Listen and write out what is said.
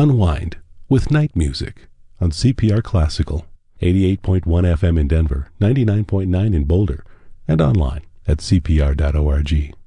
Unwind with night music on CPR Classical, 88.1 FM in Denver, 99.9 in Boulder, and online at cpr.org.